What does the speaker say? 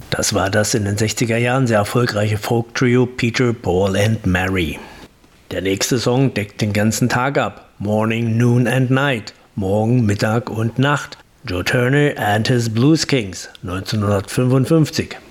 Das war das in den 60er Jahren sehr erfolgreiche Folk-Trio Peter, Paul and Mary. Der nächste Song deckt den ganzen Tag ab. Morning, Noon and Night. Morgen, Mittag und Nacht. Joe Turner and his Blues Kings, 1955.